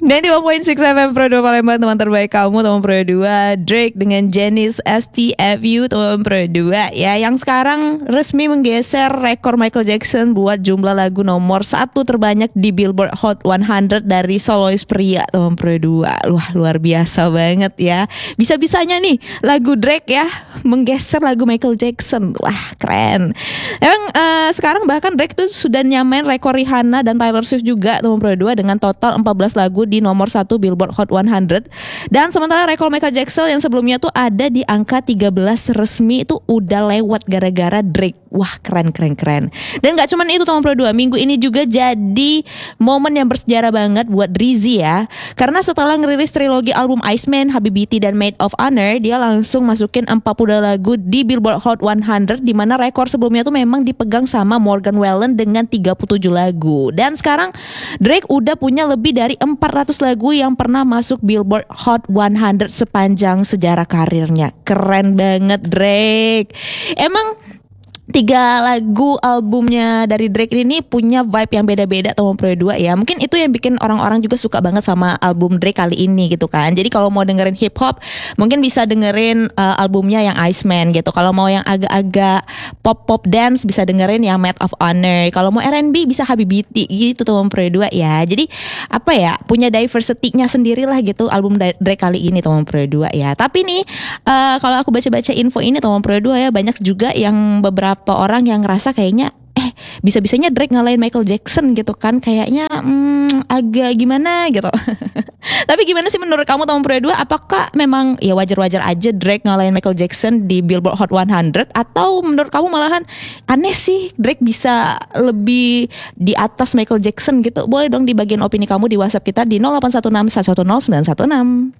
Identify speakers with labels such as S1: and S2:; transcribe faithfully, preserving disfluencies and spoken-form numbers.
S1: sembilan puluh lima koma enam F M Pro dua Palembang, teman terbaik kamu, teman Pro dua. Drake dengan Janice S T F U, teman Pro dua. Ya, yang sekarang resmi menggeser rekor Michael Jackson buat jumlah lagu nomor satu terbanyak di Billboard Hot seratus dari solois pria, teman Pro dua. Wah, luar biasa banget ya. Bisa-bisanya nih lagu Drake ya menggeser lagu Michael Jackson. Wah, keren. Emang uh, sekarang bahkan Drake tuh sudah nyamain rekor Rihanna dan Taylor Swift juga, teman Pro dua, dengan total empat belas lagu di nomor satu Billboard Hot seratus. Dan sementara rekor Michael Jackson yang sebelumnya tuh ada di angka tiga belas resmi itu udah lewat gara-gara Drake. Wah, keren keren keren. Dan gak cuman itu, teman Pro dua, minggu ini juga jadi momen yang bersejarah banget buat Drizzy ya. Karena setelah ngerilis trilogi album Iceman, Habibiti, dan Maid of Honor, dia langsung masukin empat puluh lagu di Billboard Hot seratus, di mana rekor sebelumnya tuh memang dipegang sama Morgan Wallen dengan tiga puluh tujuh lagu. Dan sekarang Drake udah punya lebih dari empat ratus lagu yang pernah masuk Billboard Hot seratus sepanjang sejarah karirnya. Keren banget Drake. Emang tiga lagu albumnya dari Drake ini punya vibe yang beda-beda, teman Pro dua ya. Mungkin itu yang bikin orang-orang juga suka banget sama album Drake kali ini gitu kan. Jadi kalau mau dengerin hip hop mungkin bisa dengerin uh, albumnya yang Iceman gitu. Kalau mau yang agak-agak pop-pop dance bisa dengerin yang Maid of Honor. Kalau mau R and B bisa Habibiti gitu, teman Pro dua ya. Jadi apa ya, punya diversity-nya sendiri lah gitu album Drake kali ini, teman Pro dua ya. Tapi nih uh, kalau aku baca-baca info ini, teman Pro dua ya, banyak juga yang beberapa orang yang ngerasa kayaknya eh bisa-bisanya Drake ngalahin Michael Jackson gitu kan, kayaknya hmm, agak gimana gitu. Tapi gimana sih menurut kamu, teman Pro dua? Apakah memang ya wajar-wajar aja Drake ngalahin Michael Jackson di Billboard Hot seratus, atau menurut kamu malahan aneh sih Drake bisa lebih di atas Michael Jackson gitu? Boleh dong dibagiin opini kamu di WhatsApp kita di nol delapan satu enam satu satu nol sembilan satu enam.